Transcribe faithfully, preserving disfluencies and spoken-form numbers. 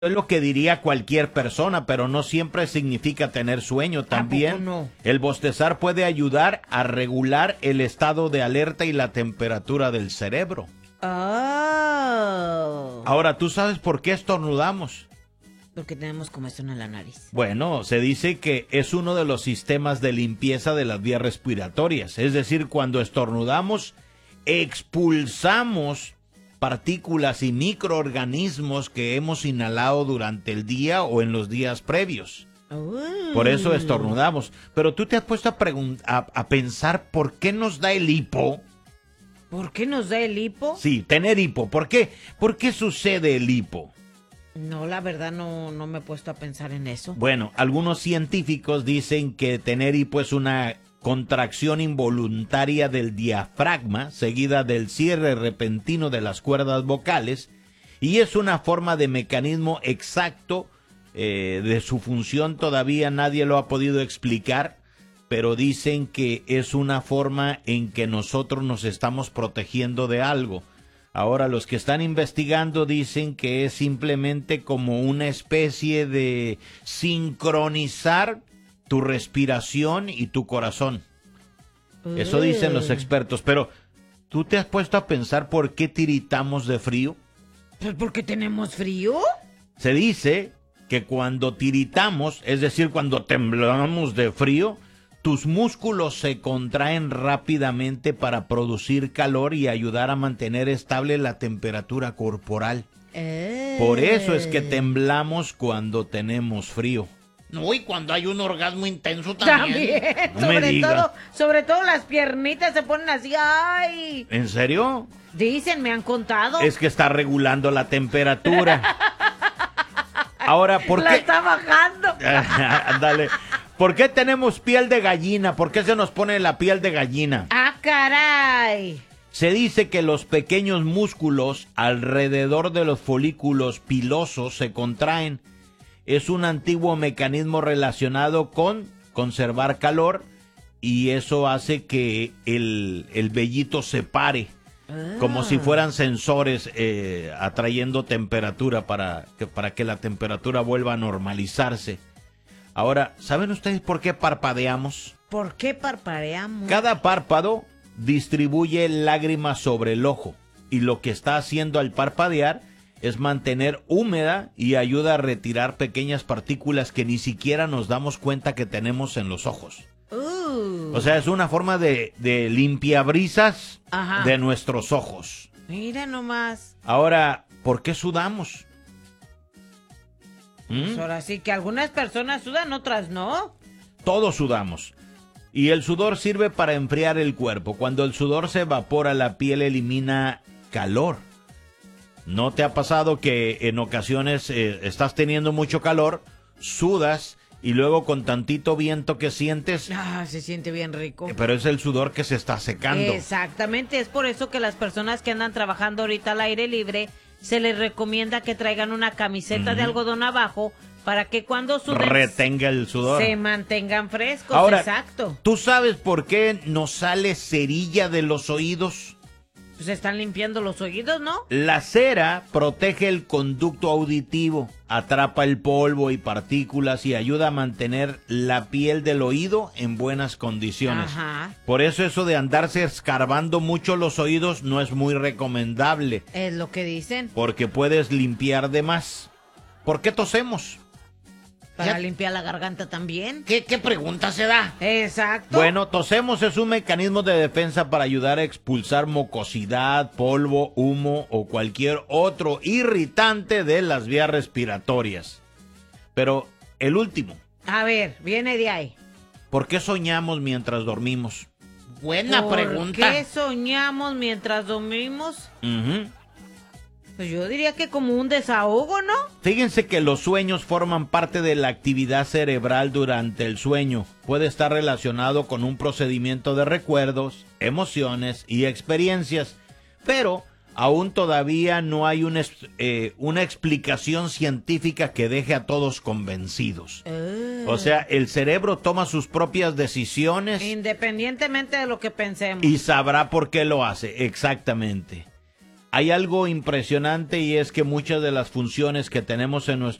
Es lo que diría cualquier persona, pero no siempre significa tener sueño. También no? el bostezar puede ayudar a regular el estado de alerta y la temperatura del cerebro. Oh. Ahora, ¿tú sabes por qué estornudamos? Porque tenemos comezón en la nariz. Bueno, se dice que es uno de los sistemas de limpieza de las vías respiratorias. Es decir, cuando estornudamos, expulsamos partículas y microorganismos que hemos inhalado durante el día o en los días previos. Oh. Por eso estornudamos. Pero tú te has puesto a, a, a pensar por qué nos da el hipo. ¿Por qué nos da el hipo? Sí, tener hipo. ¿Por qué? ¿Por qué sucede el hipo? No, la verdad no, no me he puesto a pensar en eso. Bueno, algunos científicos dicen que tener hipo es una contracción involuntaria del diafragma, seguida del cierre repentino de las cuerdas vocales, y es una forma de mecanismo exacto eh, de su función. Todavía nadie lo ha podido explicar, pero dicen que es una forma en que nosotros nos estamos protegiendo de algo. Ahora, los que están investigando dicen que es simplemente como una especie de sincronizar tu respiración y tu corazón. Eso dicen los expertos, pero ¿tú te has puesto a pensar por qué tiritamos de frío? ¿Pues porque tenemos frío? Se dice que cuando tiritamos, es decir, cuando temblamos de frío, tus músculos se contraen rápidamente para producir calor y ayudar a mantener estable la temperatura corporal. Eh. Por eso es que temblamos cuando tenemos frío. No, y cuando hay un orgasmo intenso también. También, No me sobre digas. todo, sobre todo las piernitas se ponen así, ay. ¿En serio? Dicen, me han contado. Es que está regulando la temperatura. Ahora, ¿por La qué? está bajando. Ándale. ¿Por qué tenemos piel de gallina? ¿Por qué se nos pone la piel de gallina? Ah, caray. Se dice que los pequeños músculos alrededor de los folículos pilosos se contraen. Es un antiguo mecanismo relacionado con conservar calor y eso hace que el, el vellito se pare, ah. como si fueran sensores eh, atrayendo temperatura para que, para que la temperatura vuelva a normalizarse. Ahora, ¿saben ustedes por qué parpadeamos? ¿Por qué parpadeamos? Cada párpado distribuye lágrimas sobre el ojo y lo que está haciendo al parpadear es mantener húmeda y ayuda a retirar pequeñas partículas que ni siquiera nos damos cuenta que tenemos en los ojos. Uh. O sea, es una forma de, de limpiabrisas Ajá. de nuestros ojos. Mira nomás. Ahora, ¿por qué sudamos? ¿Mm? Pues ahora sí que algunas personas sudan, otras no. Todos sudamos. Y el sudor sirve para enfriar el cuerpo. Cuando el sudor se evapora, la piel elimina calor. ¿No te ha pasado que en ocasiones eh, estás teniendo mucho calor, sudas y luego con tantito viento que sientes, Ah, se siente bien rico. pero es el sudor que se está secando? Exactamente, es por eso que las personas que andan trabajando ahorita al aire libre, se les recomienda que traigan una camiseta Ujú. de algodón abajo para que cuando suden Retenga el sudor. se mantengan frescos. Ahora, exacto. ¿tú sabes por qué nos sale cerilla de los oídos? Pues se están limpiando los oídos, ¿no? La cera protege el conducto auditivo, atrapa el polvo y partículas y ayuda a mantener la piel del oído en buenas condiciones. Ajá. Por eso eso de andarse escarbando mucho los oídos no es muy recomendable, Es lo que dicen. porque puedes limpiar de más. ¿Por qué tosemos? Para Ya- limpiar la garganta también. ¿Qué, qué pregunta se da? Exacto. Bueno, tosemos es un mecanismo de defensa para ayudar a expulsar mucosidad, polvo, humo o cualquier otro irritante de las vías respiratorias. Pero el último, A ver, viene de ahí. ¿por qué soñamos mientras dormimos? Buena ¿Por pregunta. qué soñamos mientras dormimos? Ujú. Pues yo diría que como un desahogo, ¿no? Fíjense que los sueños forman parte de la actividad cerebral durante el sueño. Puede estar relacionado con un procedimiento de recuerdos, emociones y experiencias, pero aún todavía no hay una, es- eh, una explicación científica que deje a todos convencidos. Ah. O sea, el cerebro toma sus propias decisiones Independientemente de lo que pensemos. y sabrá por qué lo hace, exactamente. hay algo impresionante y es que muchas de las funciones que tenemos en nuestro